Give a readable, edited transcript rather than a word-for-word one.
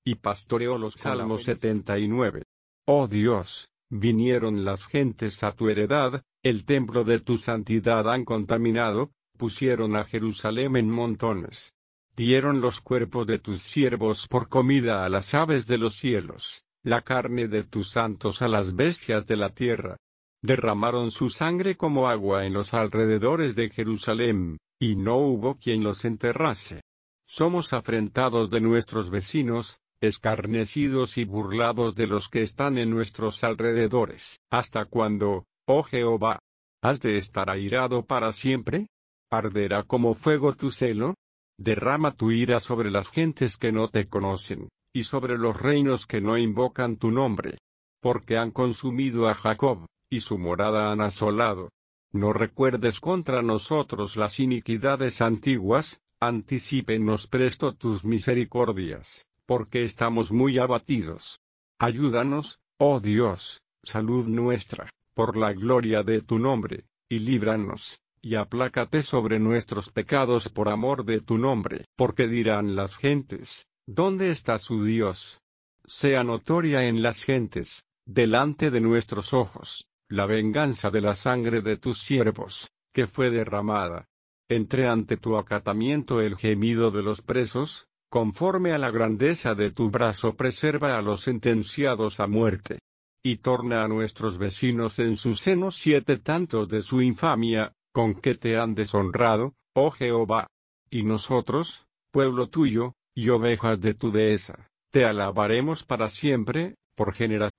y pastoreó los Salmos 79. Oh Dios, vinieron las gentes a tu heredad, el templo de tu santidad han contaminado, pusieron a Jerusalén en montones. Dieron los cuerpos de tus siervos por comida a las aves de los cielos, la carne de tus santos a las bestias de la tierra. Derramaron su sangre como agua en los alrededores de Jerusalén, y no hubo quien los enterrase. Somos afrentados de nuestros vecinos, escarnecidos y burlados de los que están en nuestros alrededores. ¿Hasta cuándo, oh Jehová? ¿Has de estar airado para siempre? ¿Arderá como fuego tu celo? Derrama tu ira sobre las gentes que no te conocen, y sobre los reinos que no invocan tu nombre. Porque han consumido a Jacob, y su morada han asolado. No recuerdes contra nosotros las iniquidades antiguas, anticípenos presto tus misericordias, porque estamos muy abatidos. Ayúdanos, oh Dios, salud nuestra, por la gloria de tu nombre, y líbranos, y aplácate sobre nuestros pecados por amor de tu nombre. Porque dirán las gentes, ¿dónde está su Dios? Sea notoria en las gentes, delante de nuestros ojos, la venganza de la sangre de tus siervos, que fue derramada. Entre ante tu acatamiento el gemido de los presos, conforme a la grandeza de tu brazo preserva a los sentenciados a muerte. Y torna a nuestros vecinos en su seno 7 tantos de su infamia, con que te han deshonrado, oh Jehová. Y nosotros, pueblo tuyo, y ovejas de tu dehesa, te alabaremos para siempre, por generación.